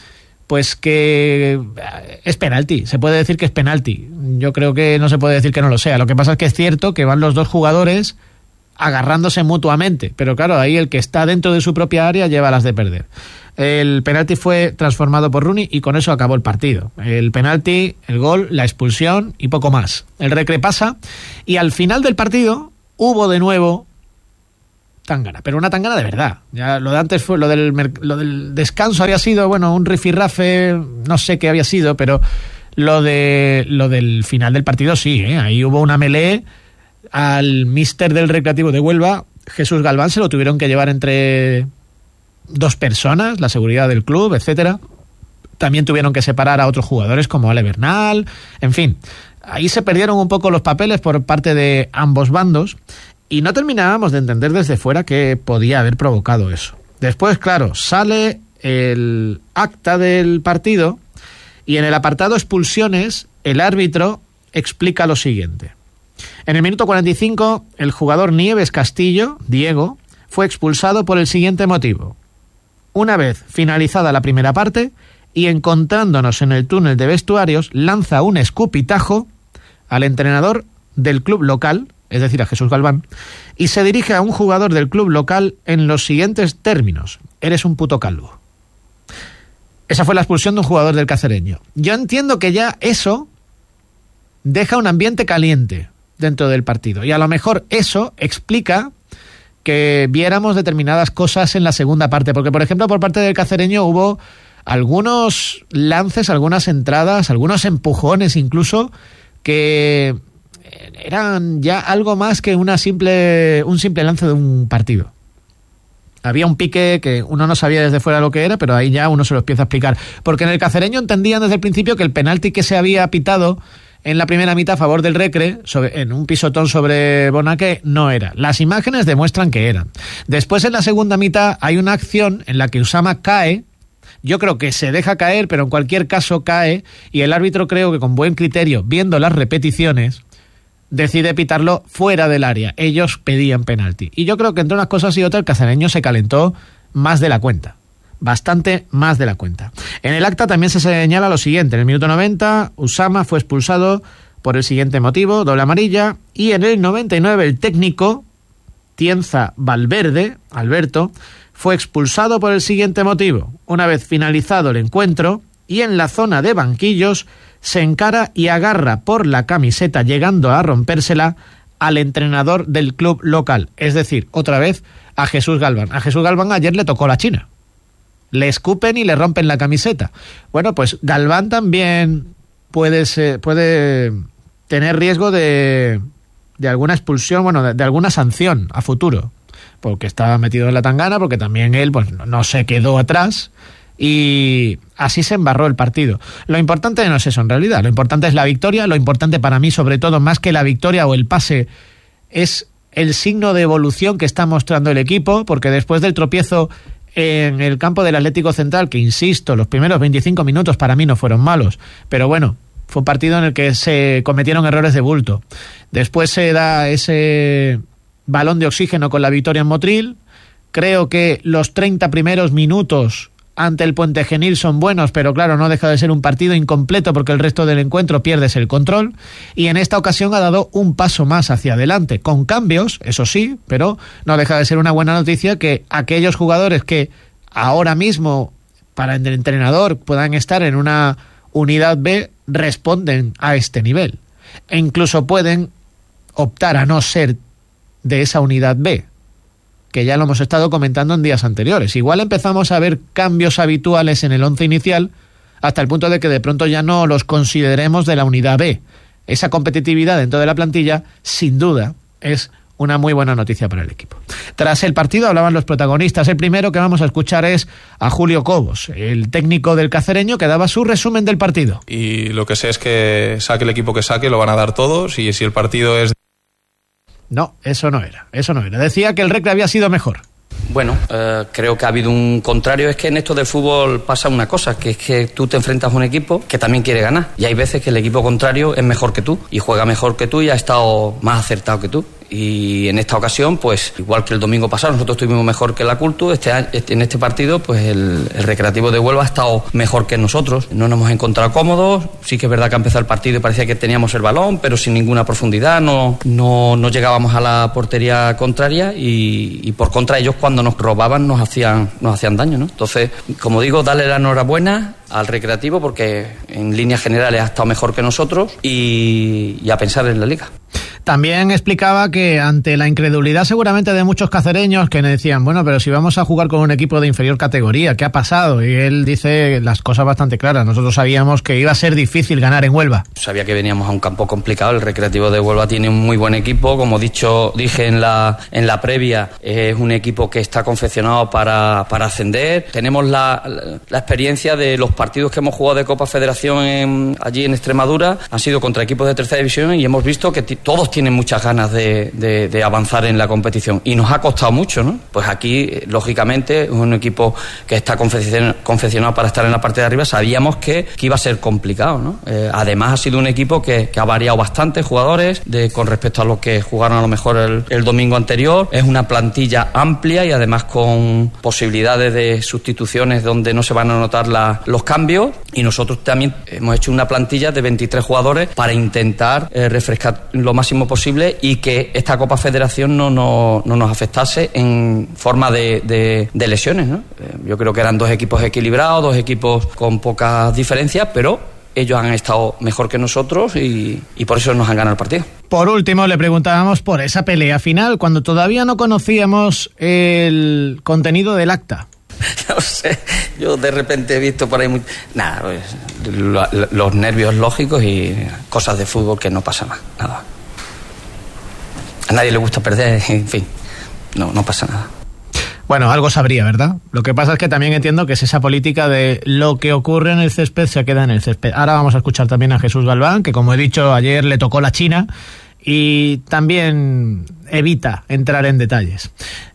pues que es penalti, se puede decir que es penalti. Yo creo que no se puede decir que no lo sea. Lo que pasa es que es cierto que van los dos jugadores agarrándose mutuamente, pero claro, ahí el que está dentro de su propia área lleva las de perder. El penalti fue transformado por Rooney y con eso acabó el partido. El penalti, el gol, la expulsión y poco más. El recreo pasa y al final del partido hubo de nuevo tangana, pero una tangana de verdad. Ya lo de antes fue lo del, lo del descanso había sido, bueno, un rifirrafe, no sé qué había sido, pero lo de lo del final del partido sí, ¿eh? Ahí hubo una melee. Al míster del Recreativo de Huelva, Jesús Galván, se lo tuvieron que llevar entre dos personas, la seguridad del club, etcétera. También tuvieron que separar a otros jugadores como Ale Bernal, en fin. Ahí se perdieron un poco los papeles por parte de ambos bandos y no terminábamos de entender desde fuera qué podía haber provocado eso. Después, claro, sale el acta del partido y en el apartado expulsiones el árbitro explica lo siguiente. En el minuto cuarenta y cinco, el jugador Nieves Castillo, Diego, fue expulsado por el siguiente motivo. Una vez finalizada la primera parte y encontrándonos en el túnel de vestuarios, lanza un escupitajo al entrenador del club local, es decir, a Jesús Galván, y se dirige a un jugador del club local en los siguientes términos. Eres un puto calvo. Esa fue la expulsión de un jugador del Cacereño. Yo entiendo que ya eso deja un ambiente caliente dentro del partido. Y a lo mejor eso explica que viéramos determinadas cosas en la segunda parte. Porque, por ejemplo, por parte del Cacereño hubo algunos lances, algunas entradas, algunos empujones incluso, que eran ya algo más que una simple, un simple lance de un partido. Había un pique que uno no sabía desde fuera lo que era, pero ahí ya uno se lo empieza a explicar. Porque en el Cacereño entendían desde el principio que el penalti que se había pitado en la primera mitad a favor del Recre, sobre, en un pisotón sobre Bonaque, no era. Las imágenes demuestran que eran. Después, en la segunda mitad, hay una acción en la que Usama cae. Yo creo que se deja caer, pero en cualquier caso cae, y el árbitro, creo que con buen criterio, viendo las repeticiones, decide pitarlo fuera del área. Ellos pedían penalti. Y yo creo que entre unas cosas y otras, el cacereño se calentó más de la cuenta. Bastante más de la cuenta. En el acta también se señala lo siguiente. En el minuto noventa, Usama fue expulsado por el siguiente motivo, doble amarilla, y en el noventa y nueve el técnico Tienza Valverde, Alberto, fue expulsado por el siguiente motivo. Una vez finalizado el encuentro y en la zona de banquillos, se encara y agarra por la camiseta, llegando a rompérsela al entrenador del club local, es decir, otra vez a Jesús Galván. A Jesús Galván ayer le tocó la China. Le escupen y le rompen la camiseta. Bueno, pues Galván también puede ser, puede tener riesgo de, de alguna expulsión, bueno, de, de alguna sanción a futuro, porque estaba metido en la tangana, porque también él pues no se quedó atrás y así se embarró el partido. Lo importante no es eso en realidad, lo importante es la victoria. Lo importante para mí, sobre todo, más que la victoria o el pase, es el signo de evolución que está mostrando el equipo, porque después del tropiezo en el campo del Atlético Central, que insisto, los primeros veinticinco minutos para mí no fueron malos, pero bueno, fue un partido en el que se cometieron errores de bulto. Después se da ese balón de oxígeno con la victoria en Motril. Creo que los treinta primeros minutos ante el Puente Genil son buenos, pero claro, no deja de ser un partido incompleto porque el resto del encuentro pierdes el control, y en esta ocasión ha dado un paso más hacia adelante, con cambios, eso sí, pero no deja de ser una buena noticia que aquellos jugadores que ahora mismo, para el entrenador, puedan estar en una unidad B, responden a este nivel, e incluso pueden optar a no ser de esa unidad B, que ya lo hemos estado comentando en días anteriores. Igual empezamos a ver cambios habituales en el once inicial hasta el punto de que de pronto ya no los consideremos de la unidad B. Esa competitividad dentro de la plantilla, sin duda, es una muy buena noticia para el equipo. Tras el partido hablaban los protagonistas. El primero que vamos a escuchar es a Julio Cobos, el técnico del Cacereño, que daba su resumen del partido. Y lo que sé es que saque el equipo que saque, lo van a dar todos, y si el partido es... No, eso no era, eso no era. Decía que el Recre había sido mejor. Bueno, eh, creo que ha habido un contrario. Es que en esto del fútbol pasa una cosa, que es que tú te enfrentas a un equipo que también quiere ganar. Y hay veces que el equipo contrario es mejor que tú, y juega mejor que tú y ha estado más acertado que tú. Y en esta ocasión, pues igual que el domingo pasado, nosotros estuvimos mejor que la Cultu. Este año, en este partido, pues el, el Recreativo de Huelva ha estado mejor que nosotros. No nos hemos encontrado cómodos. Sí que es verdad que ha empezado el partido y parecía que teníamos el balón, pero sin ninguna profundidad. No, no, no llegábamos a la portería contraria y, y por contra ellos cuando nos robaban nos hacían, nos hacían daño, ¿no? Entonces, como digo, darle la enhorabuena al Recreativo porque en líneas generales ha estado mejor que nosotros y, y a pensar en la Liga. También explicaba que ante la incredulidad seguramente de muchos cacereños que decían, bueno, pero si vamos a jugar con un equipo de inferior categoría, ¿qué ha pasado? Y él dice las cosas bastante claras. Nosotros sabíamos que iba a ser difícil ganar en Huelva. Sabía que veníamos a un campo complicado. El Recreativo de Huelva tiene un muy buen equipo. Como dicho, dije en la, en la previa, es un equipo que está confeccionado para, para ascender. Tenemos la, la experiencia de los partidos que hemos jugado de Copa Federación en, allí en Extremadura. Han sido contra equipos de tercera división y hemos visto que t- todos tienen muchas ganas de, de, de avanzar en la competición y nos ha costado mucho, ¿no? Pues aquí, lógicamente, es un equipo que está confeccionado para estar en la parte de arriba. Sabíamos que, que iba a ser complicado, ¿no? Eh, además ha sido un equipo que, que ha variado bastante jugadores de, con respecto a los que jugaron a lo mejor el, el domingo anterior. Es una plantilla amplia y además con posibilidades de sustituciones donde no se van a notar la, los cambios, y nosotros también hemos hecho una plantilla de veintitrés jugadores para intentar eh, refrescar lo máximo posible y que esta Copa Federación no, no, no nos afectase en forma de, de, de lesiones, ¿no? Eh, yo creo que eran dos equipos equilibrados, dos equipos con pocas diferencias, pero ellos han estado mejor que nosotros y, y por eso nos han ganado el partido. Por último, le preguntábamos por esa pelea final, cuando todavía no conocíamos el contenido del acta. No sé, yo de repente he visto por ahí muy... nada, pues, lo, lo, los nervios lógicos y cosas de fútbol que no pasa más, nada. A nadie le gusta perder, en fin, no, no pasa nada. Bueno, algo sabría, ¿verdad? Lo que pasa es que también entiendo que es esa política de lo que ocurre en el césped se queda en el césped. Ahora vamos a escuchar también a Jesús Galván, que como he dicho ayer le tocó la China y también evita entrar en detalles.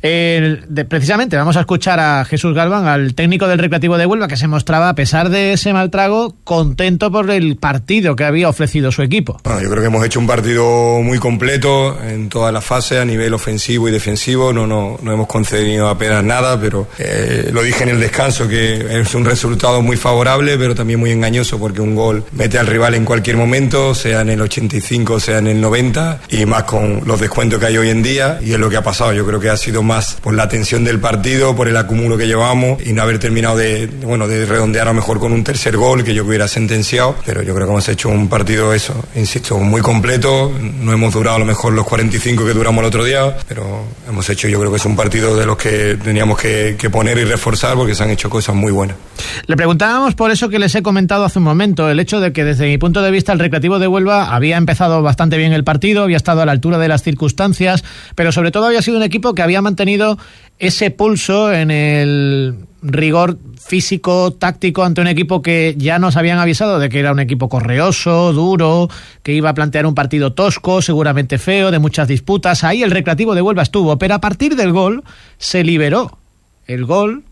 Eh, de, precisamente vamos a escuchar a Jesús Galván, al técnico del Recreativo de Huelva, que se mostraba, a pesar de ese mal trago, contento por el partido que había ofrecido su equipo. Bueno, yo creo que hemos hecho un partido muy completo en todas las fases, a nivel ofensivo y defensivo. No, no, no hemos concedido apenas nada, pero eh, lo dije en el descanso, que es un resultado muy favorable, pero también muy engañoso, porque un gol mete al rival en cualquier momento, sea en el ochenta y cinco, sea en el noventa, y más con los descuentos que hay hoy en día, y es lo que ha pasado. Yo creo que ha sido más por la tensión del partido, por el acúmulo que llevamos y no haber terminado de, bueno, de redondear a lo mejor con un tercer gol que yo hubiera sentenciado, pero yo creo que hemos hecho un partido, eso, insisto, muy completo. No hemos durado a lo mejor los cuarenta y cinco que duramos el otro día, pero hemos hecho, yo creo que es un partido de los que teníamos que, que poner y reforzar, porque se han hecho cosas muy buenas. Le preguntábamos por eso que les he comentado hace un momento, el hecho de que desde mi punto de vista el Recreativo de Huelva había empezado bastante bien el partido, había estado a la altura de las circunstancias, pero sobre todo había sido un equipo que había mantenido ese pulso en el rigor físico, táctico, ante un equipo que ya nos habían avisado de que era un equipo correoso, duro, que iba a plantear un partido tosco, seguramente feo, de muchas disputas. Ahí el Recreativo de Huelva estuvo, pero a partir del gol se liberó. El gol,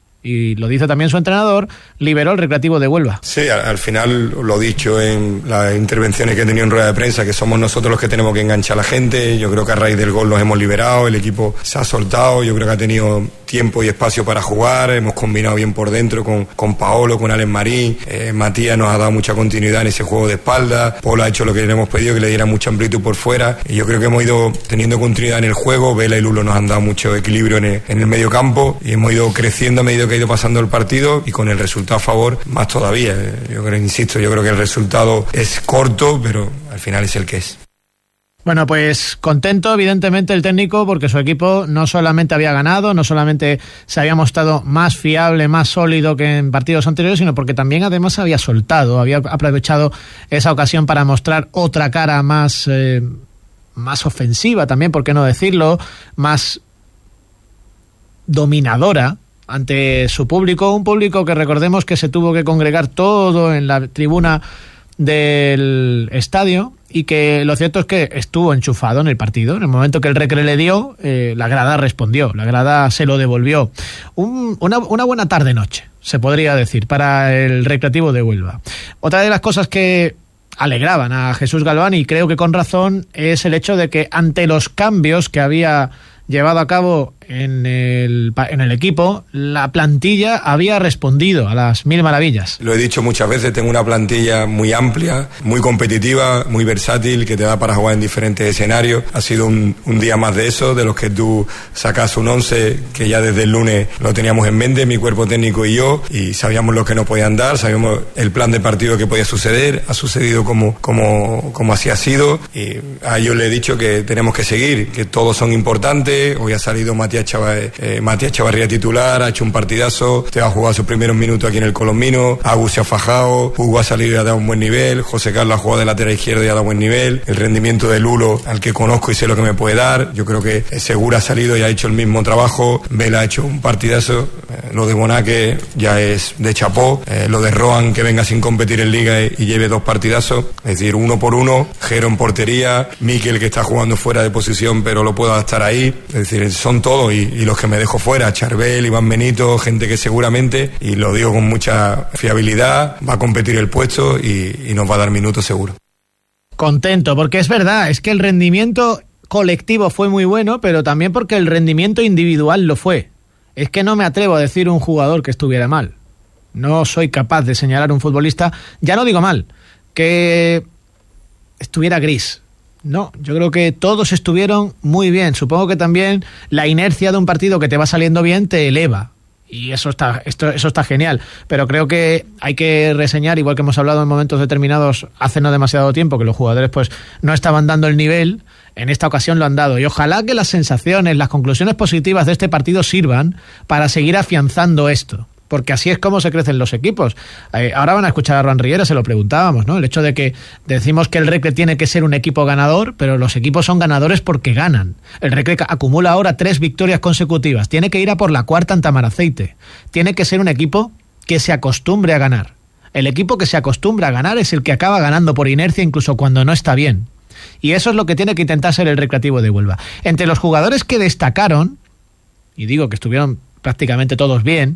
y lo dice también su entrenador, liberó el Recreativo de Huelva. Sí, al, al final lo he dicho en las intervenciones que he tenido en rueda de prensa, que somos nosotros los que tenemos que enganchar a la gente. Yo creo que a raíz del gol nos hemos liberado, el equipo se ha soltado, yo creo que ha tenido tiempo y espacio para jugar, hemos combinado bien por dentro con, con Paolo, con Alex Marín, eh, Matías nos ha dado mucha continuidad en ese juego de espalda, Paolo ha hecho lo que le hemos pedido, que le diera mucha amplitud por fuera, y yo creo que hemos ido teniendo continuidad en el juego. Vela y Lulo nos han dado mucho equilibrio en el, en el medio campo, y hemos ido creciendo a medida que ha ido pasando el partido, y con el resultado a favor más todavía. Yo creo, insisto, yo creo que el resultado es corto, pero al final es el que es. Bueno, pues contento evidentemente el técnico, porque su equipo no solamente había ganado, no solamente se había mostrado más fiable, más sólido que en partidos anteriores, sino porque también además había soltado, había aprovechado esa ocasión para mostrar otra cara más, eh, más ofensiva también, por qué no decirlo, más dominadora ante su público, un público que recordemos que se tuvo que congregar todo en la tribuna del estadio, y que lo cierto es que estuvo enchufado en el partido. En el momento que el Recre le dio, eh, la grada respondió, la grada se lo devolvió. Un, una, una buena tarde-noche, se podría decir, para el Recreativo de Huelva. Otra de las cosas que alegraban a Jesús Galván, y creo que con razón, es el hecho de que ante los cambios que había llevado a cabo en el, en el equipo, la plantilla había respondido a las mil maravillas. Lo he dicho muchas veces, tengo una plantilla muy amplia, muy competitiva, muy versátil, que te da para jugar en diferentes escenarios. Ha sido un, un día más de eso, de los que tú sacas un once que ya desde el lunes lo teníamos en mente, mi cuerpo técnico y yo, y sabíamos lo que nos podían dar, sabíamos el plan de partido que podía suceder, ha sucedido como, como, como así ha sido, y a ellos les he dicho que tenemos que seguir, que todos son importantes. Hoy ha salido Matías Chavarría, eh, Matías Chavarría titular, ha hecho un partidazo, te ha jugado sus primeros minutos aquí en el Colombino, Agus se ha fajado, Hugo ha salido y ha dado un buen nivel, José Carlos ha jugado de lateral izquierdo y ha dado buen nivel, el rendimiento de Lulo, al que conozco y sé lo que me puede dar, yo creo que Segura ha salido y ha hecho el mismo trabajo, Vela ha hecho un partidazo, eh, lo de Bonaque ya es de chapó, eh, lo de Rohan, que venga sin competir en Liga y, y lleve dos partidazos, es decir, uno por uno, Jero en portería, Mikel, que está jugando fuera de posición pero lo puedo adaptar ahí, es decir, son todos, y, y los que me dejo fuera, Charbel, Iván Benito, gente que seguramente, y lo digo con mucha fiabilidad, va a competir el puesto y, y nos va a dar minutos seguro. Contento, porque es verdad, es que el rendimiento colectivo fue muy bueno, pero también porque el rendimiento individual lo fue. Es que no me atrevo a decir un jugador que estuviera mal. No soy capaz de señalar un futbolista, ya no digo mal, que estuviera gris. No, yo creo que todos estuvieron muy bien. Supongo que también la inercia de un partido que te va saliendo bien te eleva. Y eso está, esto, eso está genial. Pero creo que hay que reseñar, igual que hemos hablado en momentos determinados hace no demasiado tiempo, que los jugadores pues no estaban dando el nivel. En esta ocasión lo han dado. Y ojalá que las sensaciones, las conclusiones positivas de este partido sirvan para seguir afianzando esto. Porque así es como se crecen los equipos. Eh, ahora van a escuchar a Ron Riera, se lo preguntábamos, ¿no? El hecho de que decimos que el Recre tiene que ser un equipo ganador, pero los equipos son ganadores porque ganan. El Recre acumula ahora tres victorias consecutivas. Tiene que ir a por la cuarta en Tamaraceite. Tiene que ser un equipo que se acostumbre a ganar. El equipo que se acostumbra a ganar es el que acaba ganando por inercia incluso cuando no está bien. Y eso es lo que tiene que intentar ser el Recreativo de Huelva. Entre los jugadores que destacaron, y digo que estuvieron prácticamente todos bien,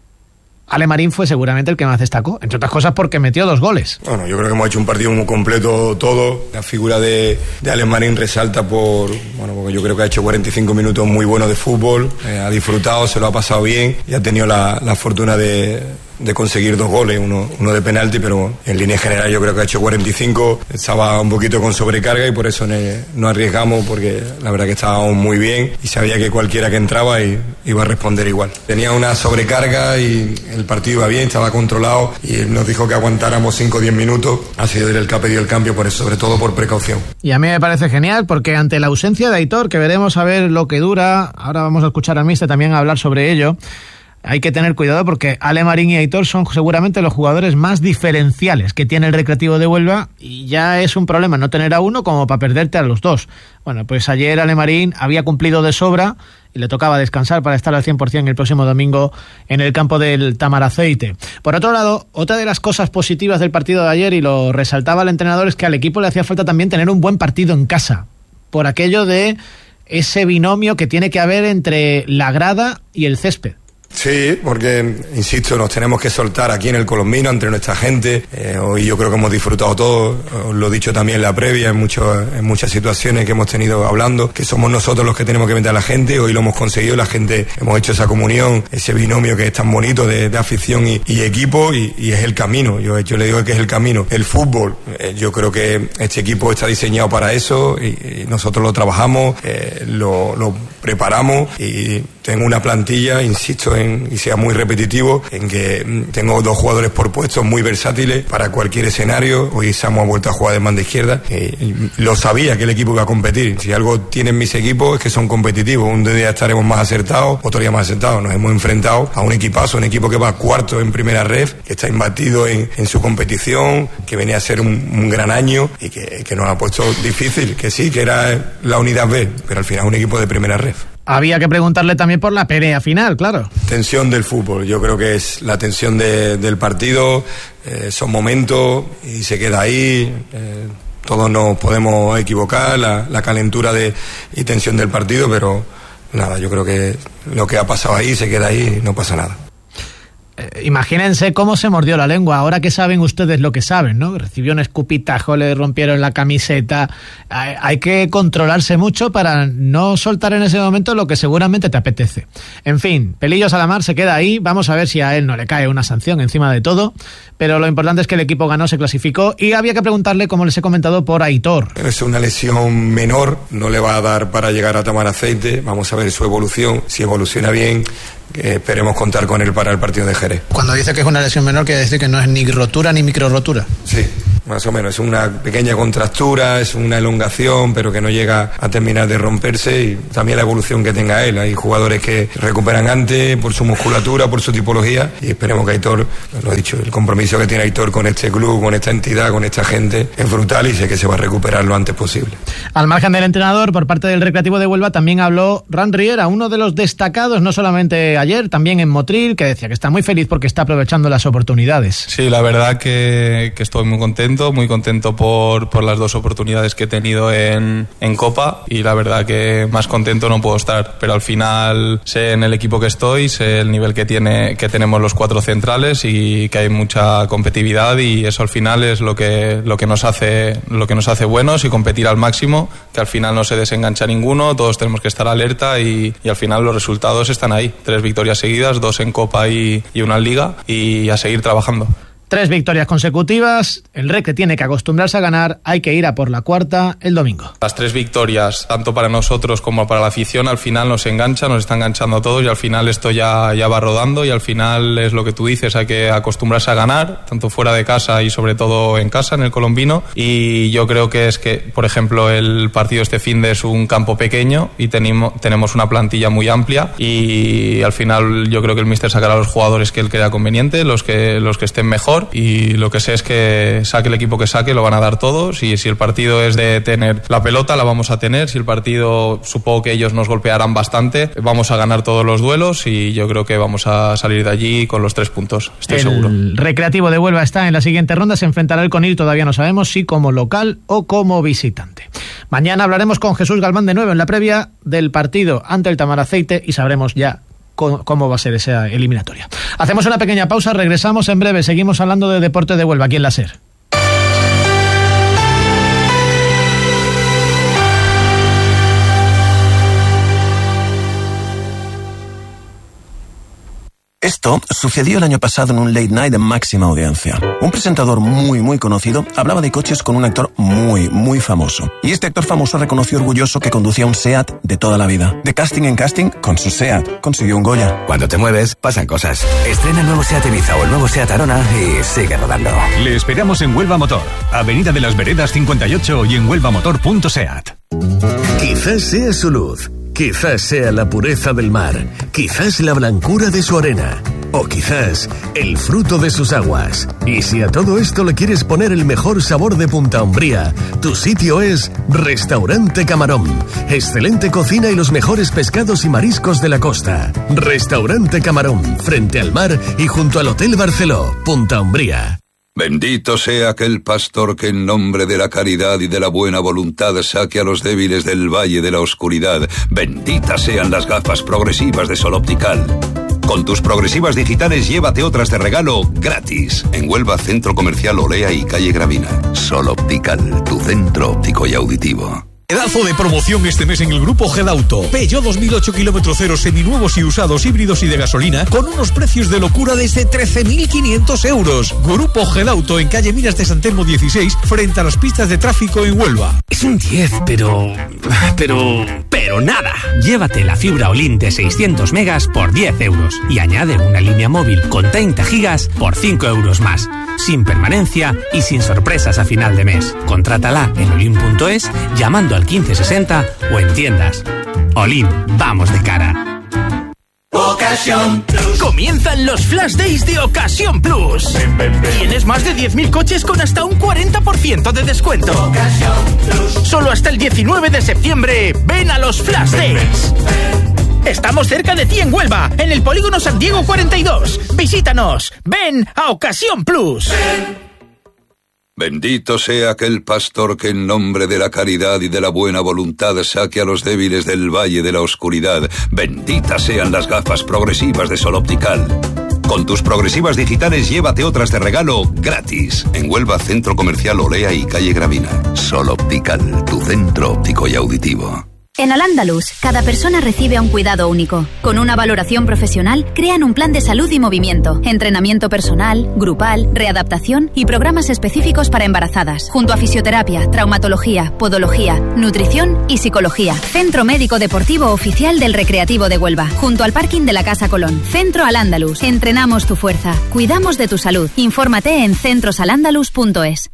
Ale Marín fue seguramente el que más destacó, entre otras cosas porque metió dos goles. Bueno, yo creo que hemos hecho un partido muy completo todo. La figura de, de Ale Marín resalta por, bueno, porque yo creo que ha hecho cuarenta y cinco minutos muy buenos de fútbol, eh, ha disfrutado, se lo ha pasado bien y ha tenido la, la fortuna de, de conseguir dos goles, uno, uno de penalti, pero en línea general yo creo que ha hecho cuarenta y cinco, estaba un poquito con sobrecarga y por eso ne, no arriesgamos, porque la verdad que estábamos muy bien y sabía que cualquiera que entraba y, iba a responder igual. Tenía una sobrecarga y el partido iba bien, estaba controlado y él nos dijo que aguantáramos cinco o diez minutos, ha sido él el que ha pedido el cambio, por eso, sobre todo por precaución. Y a mí me parece genial porque ante la ausencia de Aitor, que veremos a ver lo que dura, ahora vamos a escuchar al míster también a hablar sobre ello, hay que tener cuidado porque Ale Marín y Aitor son seguramente los jugadores más diferenciales que tiene el Recreativo de Huelva y ya es un problema no tener a uno como para perderte a los dos. Bueno, pues ayer Ale Marín había cumplido de sobra y le tocaba descansar para estar al cien por ciento el próximo domingo en el campo del Tamaraceite. Por otro lado, otra de las cosas positivas del partido de ayer, y lo resaltaba el entrenador, es que al equipo le hacía falta también tener un buen partido en casa, por aquello de ese binomio que tiene que haber entre la grada y el césped. Sí, porque, insisto, nos tenemos que soltar aquí en el Colombino, entre nuestra gente. Eh, hoy yo creo que hemos disfrutado todos, os lo he dicho también en la previa, en, mucho, en muchas situaciones que hemos tenido hablando, que somos nosotros los que tenemos que meter a la gente. Hoy lo hemos conseguido, la gente, hemos hecho esa comunión, ese binomio que es tan bonito de, de afición y, y equipo, y, y es el camino. Yo, yo le digo que es el camino. El fútbol, eh, yo creo que este equipo está diseñado para eso y, y nosotros lo trabajamos, eh, lo, lo preparamos y tengo una plantilla, insisto, en, y sea muy repetitivo, en que tengo dos jugadores por puestos muy versátiles para cualquier escenario. Hoy Samu ha vuelto a jugar de banda izquierda. Eh, lo sabía que el equipo iba a competir. Si algo tienen mis equipos es que son competitivos. Un día estaremos más acertados, otro día más acertados. Nos hemos enfrentado a un equipazo, un equipo que va cuarto en primera ref, que está imbatido en, en su competición, que venía a ser un, un gran año y que, que nos ha puesto difícil, que sí, que era la unidad B, pero al final un equipo de primera ref. Había que preguntarle también por la pelea final, claro. Tensión del fútbol, yo creo que es la tensión de, del partido, eh, son momentos y se queda ahí, eh, todos nos podemos equivocar, la, la calentura de, y tensión del partido, pero nada, yo creo que lo que ha pasado ahí se queda ahí y no pasa nada. eh, imagínense cómo se mordió la lengua, ahora que saben ustedes lo que saben, ¿no? Recibió un escupitajo, le rompieron la camiseta, hay, hay que controlarse mucho para no soltar en ese momento lo que seguramente te apetece. En fin, Pelillos a la mar se queda ahí, vamos a ver si a él no le cae una sanción encima de todo, pero lo importante es que el equipo ganó, se clasificó y había que preguntarle, como les he comentado, por Aitor. Es una lesión menor, no le va a dar para llegar a tomar aceite, vamos a ver su evolución, si evoluciona bien, que esperemos contar con él para el partido de Jerez. Cuando dice que es una lesión menor, quiere decir que no es ni rotura ni micro rotura. Sí, más o menos, es una pequeña contractura, es una elongación, pero que no llega a terminar de romperse, y también la evolución que tenga él. Hay jugadores que recuperan antes por su musculatura, por su tipología, y esperemos que Aitor, lo he dicho, el compromiso que tiene Aitor con este club, con esta entidad, con esta gente, es brutal y sé que se va a recuperar lo antes posible. Al margen del entrenador, por parte del Recreativo de Huelva también habló Ran Riera, uno de los destacados, no solamente ayer, también en Motril, que decía que está muy feliz porque está aprovechando las oportunidades. Sí, la verdad que, que estoy muy contento, muy contento por, por las dos oportunidades que he tenido en, en Copa, y la verdad que más contento no puedo estar, pero al final sé en el equipo que estoy, sé el nivel que, tiene, que tenemos los cuatro centrales y que hay mucha competitividad, y eso al final es lo que, lo que nos hace, lo que nos hace buenos y competir al máximo, que al final no se desengancha ninguno, todos tenemos que estar alerta y, y al final los resultados están ahí, tres victorias seguidas, dos en Copa y, y una en Liga, y a seguir trabajando. Tres victorias consecutivas, el Recre tiene que acostumbrarse a ganar, hay que ir a por la cuarta el domingo. Las tres victorias, tanto para nosotros como para la afición, al final nos engancha, nos está enganchando a todos, y al final esto ya, ya va rodando, y al final es lo que tú dices, hay que acostumbrarse a ganar, tanto fuera de casa y sobre todo en casa, en el Colombino, y yo creo que es que, por ejemplo, el partido este finde es un campo pequeño y tenemos, tenemos una plantilla muy amplia, y al final yo creo que el míster sacará a los jugadores que él crea conveniente, los que, los que estén mejor, y lo que sé es que saque el equipo que saque lo van a dar todos, y si el partido es de tener la pelota la vamos a tener, si el partido supongo que ellos nos golpearán bastante, vamos a ganar todos los duelos y yo creo que vamos a salir de allí con los tres puntos, estoy el seguro. El Recreativo de Huelva está en la siguiente ronda, se enfrentará al Conil, todavía no sabemos si como local o como visitante. Mañana hablaremos con Jesús Galván de nuevo en la previa del partido ante el Tamaraceite y sabremos ya cómo va a ser esa eliminatoria. Hacemos una pequeña pausa, regresamos en breve, seguimos hablando de deporte de Huelva aquí en la SER. Esto sucedió el año pasado en un late night de máxima audiencia. Un presentador muy, muy conocido hablaba de coches con un actor muy, muy famoso. Y este actor famoso reconoció orgulloso que conducía un SEAT de toda la vida. De casting en casting, con su SEAT consiguió un Goya. Cuando te mueves, pasan cosas. Estrena el nuevo SEAT Ibiza o el nuevo SEAT Arona y sigue rodando. Le esperamos en Huelva Motor, Avenida de las Veredas cincuenta y ocho y en huelvamotor punto seat. Quizás sea su luz. Quizás sea la pureza del mar, quizás la blancura de su arena, o quizás el fruto de sus aguas. Y si a todo esto le quieres poner el mejor sabor de Punta Umbría, tu sitio es Restaurante Camarón. Excelente cocina y los mejores pescados y mariscos de la costa. Restaurante Camarón, frente al mar y junto al Hotel Barceló, Punta Umbría. Bendito sea aquel pastor que en nombre de la caridad y de la buena voluntad saque a los débiles del valle de la oscuridad. Benditas sean las gafas progresivas de Sol Optical. Con tus progresivas digitales llévate otras de regalo gratis. En Huelva, Centro Comercial Olea y Calle Gravina. Sol Optical, tu centro óptico y auditivo. Pedazo de promoción este mes en el Grupo Gedauto. Peugeot dos mil ocho kilómetro cero seminuevos y usados, híbridos y de gasolina con unos precios de locura desde trece mil quinientos euros. Grupo Gedauto en calle Minas de San Telmo dieciséis, frente a las pistas de tráfico en Huelva. Es un diez, pero... pero... pero nada. Llévate la fibra Olin de seiscientos megas por diez euros y añade una línea móvil con treinta gigas por cinco euros más. Sin permanencia y sin sorpresas a final de mes. Contrátala en olin punto es llamando al quince sesenta o en tiendas. Olin, vamos de cara. Ocasión Plus. Comienzan los Flash Days de Ocasión Plus. Ven, ven, ven. Tienes más de diez mil coches con hasta un cuarenta por ciento de descuento. Ocasión Plus. Solo hasta el diecinueve de septiembre. Ven a los Flash ven, Days. Ven, ven. Estamos cerca de ti en Huelva, en el Polígono San Diego cuarenta y dos. Visítanos. Ven a Ocasión Plus. Ven. Bendito sea aquel pastor que en nombre de la caridad y de la buena voluntad saque a los débiles del valle de la oscuridad. Benditas sean las gafas progresivas de Sol Optical. Con tus progresivas digitales llévate otras de regalo gratis. En Huelva, Centro Comercial Olea y Calle Gravina. Sol Optical, tu centro óptico y auditivo. En Al-Ándalus, cada persona recibe un cuidado único. Con una valoración profesional, crean un plan de salud y movimiento, entrenamiento personal, grupal, readaptación y programas específicos para embarazadas, junto a fisioterapia, traumatología, podología, nutrición y psicología. Centro Médico Deportivo Oficial del Recreativo de Huelva, junto al parking de la Casa Colón. Centro Al-Ándalus. Entrenamos tu fuerza. Cuidamos de tu salud. Infórmate en centros al ándalus punto es.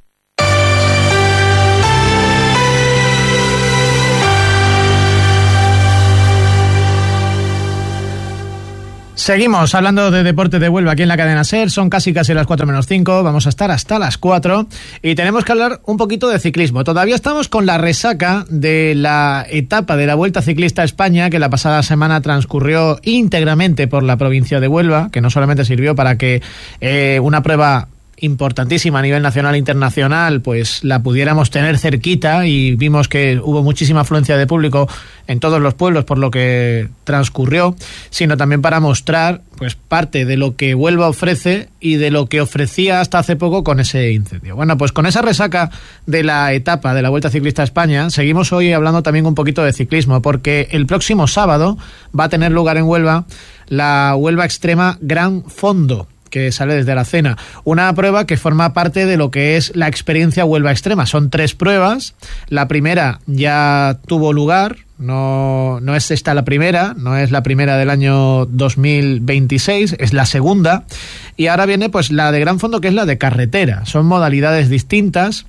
Seguimos hablando de deporte de Huelva aquí en la cadena SER. Son casi casi las cuatro menos cinco. Vamos a estar hasta las cuatro y tenemos que hablar un poquito de ciclismo. Todavía estamos con la resaca de la etapa de la Vuelta Ciclista a España, que la pasada semana transcurrió íntegramente por la provincia de Huelva, que no solamente sirvió para que eh, una prueba importantísima a nivel nacional e internacional pues la pudiéramos tener cerquita, y vimos que hubo muchísima afluencia de público en todos los pueblos por lo que transcurrió, sino también para mostrar pues parte de lo que Huelva ofrece y de lo que ofrecía hasta hace poco con ese incendio. Bueno, pues con esa resaca de la etapa de la Vuelta Ciclista a España, seguimos hoy hablando también un poquito de ciclismo, porque el próximo sábado va a tener lugar en Huelva la Huelva Extrema Gran Fondo, que sale desde Aracena. Una prueba que forma parte de lo que es la experiencia Huelva Extrema. Son tres pruebas. La primera ya tuvo lugar. No, no es esta la primera, no es la primera del año dos mil veintiséis, es la segunda. Y ahora viene pues la de Gran Fondo, que es la de carretera. Son modalidades distintas.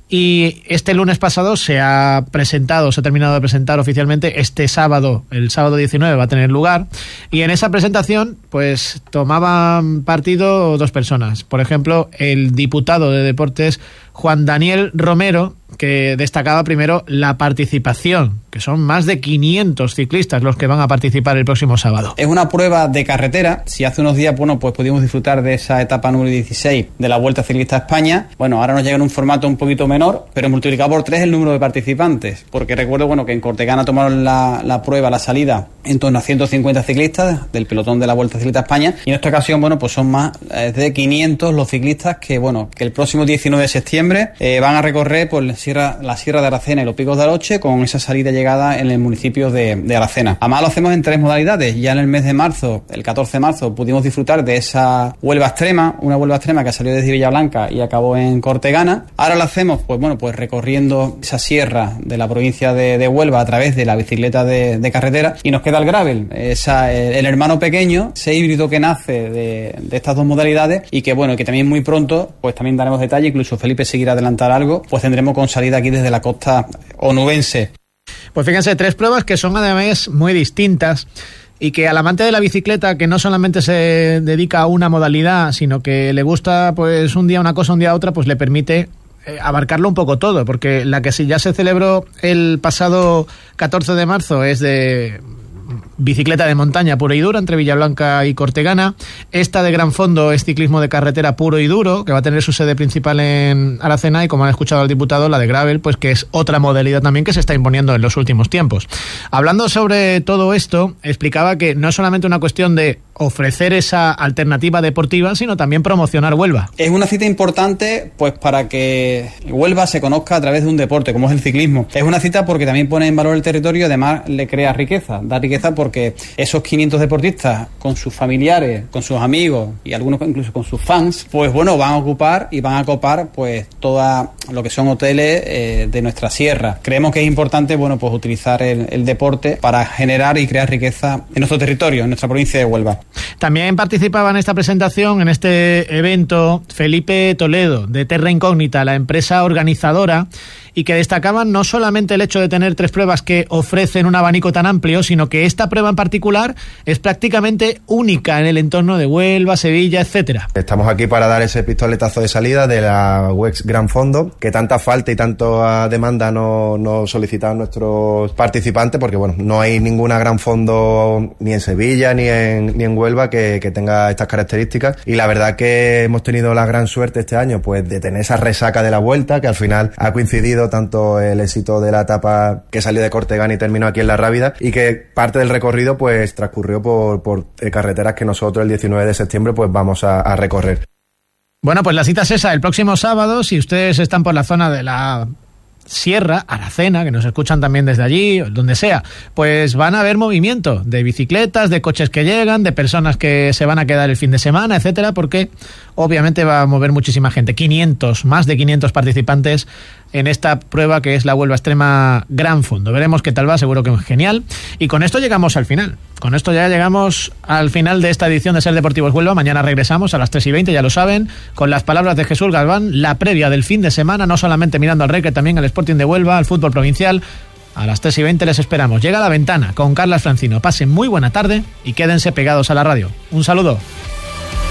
Y este lunes pasado se ha presentado, se ha terminado de presentar oficialmente. Este sábado, el sábado diecinueve, va a tener lugar. Y en esa presentación, pues tomaban partido dos personas. Por ejemplo, el diputado de Deportes, Juan Daniel Romero, que destacaba primero la participación, que son más de quinientos ciclistas los que van a participar el próximo sábado. Es una prueba de carretera. Si hace unos días, bueno, pues pudimos disfrutar de esa etapa número dieciséis de la Vuelta Ciclista a España, bueno, ahora nos llega en un formato un poquito menor, pero multiplicado por tres el número de participantes, porque recuerdo, bueno, que en Cortegana tomaron la, la prueba, la salida, en torno a ciento cincuenta ciclistas del pelotón de la Vuelta Ciclista a España, y en esta ocasión, bueno, pues son más de quinientos los ciclistas que, bueno, que el próximo diecinueve de septiembre eh, van a recorrer por la Sierra, la Sierra de Aracena y los Picos de Aroche, con esa salida y llegada en el municipio de, de Aracena. Además lo hacemos en tres modalidades. Ya en el mes de marzo, el catorce de marzo, pudimos disfrutar de esa Huelva Extrema, una Huelva Extrema que salió desde Villablanca y acabó en Cortegana. Ahora lo hacemos, pues bueno, pues recorriendo esa sierra de la provincia de, de Huelva a través de la bicicleta de, de carretera, y nos queda el gravel, esa, el hermano pequeño, ese híbrido que nace de, de estas dos modalidades, y que bueno, que también muy pronto, pues también daremos detalle, incluso Felipe seguirá adelantar algo, pues tendremos con salida aquí desde la costa onubense. Pues fíjense, tres pruebas que son además muy distintas, y que al amante de la bicicleta, que no solamente se dedica a una modalidad, sino que le gusta pues un día una cosa, un día otra, pues le permite eh, abarcarlo un poco todo, porque la que sí ya se celebró el pasado catorce de marzo es de bicicleta de montaña pura y dura entre Villablanca y Cortegana. Esta de Gran Fondo es ciclismo de carretera puro y duro, que va a tener su sede principal en Aracena, y como han escuchado al diputado, la de gravel, pues que es otra modalidad también que se está imponiendo en los últimos tiempos. Hablando sobre todo esto, explicaba que no es solamente una cuestión de ofrecer esa alternativa deportiva, sino también promocionar Huelva. Es una cita importante pues para que Huelva se conozca a través de un deporte como es el ciclismo. Es una cita porque también pone en valor el territorio y además le crea riqueza, da riqueza porque esos quinientos deportistas con sus familiares, con sus amigos y algunos incluso con sus fans, pues bueno, van a ocupar y van a copar pues toda lo que son hoteles eh, de nuestra sierra. Creemos que es importante, bueno, pues utilizar el, el deporte para generar y crear riqueza en nuestro territorio, en nuestra provincia de Huelva. También participaba en esta presentación, en este evento, Felipe Toledo, de Terra Incógnita, la empresa organizadora, y que destacaban no solamente el hecho de tener tres pruebas que ofrecen un abanico tan amplio, sino que esta prueba en particular es prácticamente única en el entorno de Huelva, Sevilla, etcétera. Estamos aquí para dar ese pistoletazo de salida de la U E X Gran Fondo, que tanta falta y tanta demanda nos no solicitaban nuestros participantes, porque bueno, no hay ninguna Gran Fondo ni en Sevilla ni en, ni en Huelva que, que tenga estas características, y la verdad que hemos tenido la gran suerte este año pues de tener esa resaca de la vuelta, que al final ha coincidido recorrido, tanto el éxito de la etapa que salió de Cortegana y terminó aquí en La Rábida, y que parte del recorrido pues transcurrió por, por carreteras que nosotros el diecinueve de septiembre pues vamos a, a recorrer. Bueno, pues la cita es esa, el próximo sábado. Si ustedes están por la zona de la Sierra, Aracena, que nos escuchan también desde allí, donde sea, pues van a ver movimiento de bicicletas, de coches que llegan, de personas que se van a quedar el fin de semana, etcétera, porque obviamente va a mover muchísima gente. quinientos, más de quinientos participantes en esta prueba que es la Huelva Extrema Gran Fondo. Veremos qué tal va, seguro que genial. Y con esto llegamos al final. Con esto ya llegamos al final de esta edición de Ser Deportivos Huelva. Mañana regresamos a las tres y veinte, ya lo saben, con las palabras de Jesús Galván, la previa del fin de semana, no solamente mirando al Recre, también al Sporting de Huelva, al fútbol provincial. A las tres y veinte les esperamos. Llega La Ventana con Carlas Francino. Pasen muy buena tarde y quédense pegados a la radio. Un saludo.